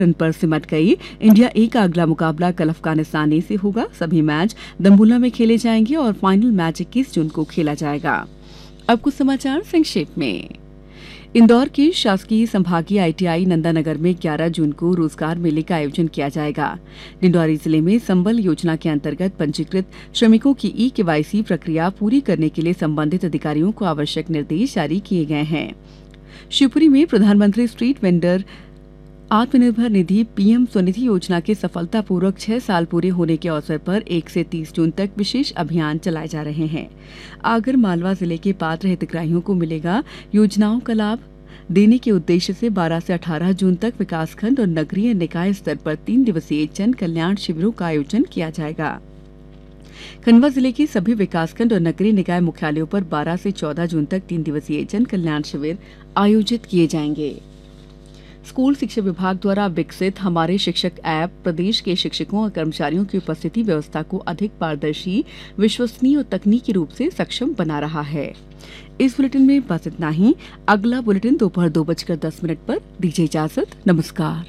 Run पर सिमट गई। इंडिया ए का अगला मुकाबला कल अफगानिस्तान ए से होगा। सभी मैच दम्बुल्ला में खेले जाएंगे और फाइनल मैच 21 जून को खेला जाएगा। अब कुछ समाचार संक्षेप में। इंदौर के शासकीय संभागीय आईटीआई नंदानगर में 11 जून को रोजगार मेले का आयोजन किया जाएगा। डिंडौरी जिले में संबल योजना के अंतर्गत पंजीकृत श्रमिकों की ई-केवाईसी प्रक्रिया पूरी करने के लिए संबंधित अधिकारियों को आवश्यक निर्देश जारी किए गए हैं। शिवपुरी में प्रधानमंत्री street vendor Atmanirbhar Nidhi PM Svanidhi योजना के सफलतापूर्वक 6 साल पूरे होने के अवसर पर 1 से 30 जून तक विशेष अभियान चलाए जा रहे हैं। आगर मालवा जिले के पात्र हितग्राहियों को मिलेगा योजनाओं का लाभ देने के उद्देश्य से 12 से 18 जून तक विकासखंड और नगरीय निकाय स्तर पर 3 दिवसीय जन कल्याण शिविरों का आयोजन किया जाएगा। खंडवा जिले के सभी विकासखंड और नगरीय निकाय मुख्यालयों पर 12 से 14 जून तक 3 दिवसीय जन कल्याण शिविर आयोजित किए जाएंगे। स्कूल शिक्षा विभाग द्वारा विकसित हमारे शिक्षक ऐप प्रदेश के शिक्षकों और कर्मचारियों की उपस्थिति व्यवस्था को अधिक पारदर्शी, विश्वसनीय और तकनीकी रूप से सक्षम बना रहा है। इस बुलेटिन में बस इतना ही। अगला बुलेटिन दोपहर 2:10 पर। दीजिए इजाजत। नमस्कार।